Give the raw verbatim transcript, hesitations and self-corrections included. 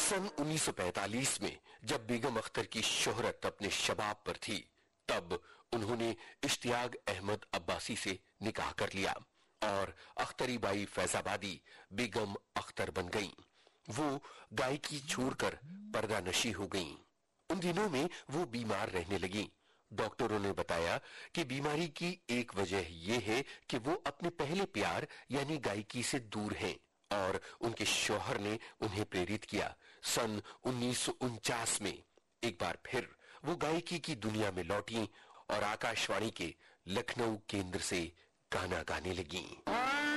सन उन्नीस सौ पैंतालीस में जब बेगम अख्तर की शोहरत अपने शबाब पर थी, तब उन्होंने इश्तियाक अहमद अब्बासी से निकाह कर लिया और अख्तरी बाई फैजाबादी बेगम अख्तर बन गईं। वो गायकी छोड़कर पर्दा नशी हो गईं। उन दिनों में वो बीमार रहने लगी। डॉक्टरों ने बताया कि बीमारी की एक वजह यह है कि वो अपने पहले प्यार यानी गायकी से दूर हैं और उनके शौहर ने उन्हें प्रेरित किया। सन उन्नीस सौ उनचास में एक बार फिर वो गायकी की दुनिया में लौटी और आकाशवाणी के लखनऊ केंद्र से गाना गाने लगी।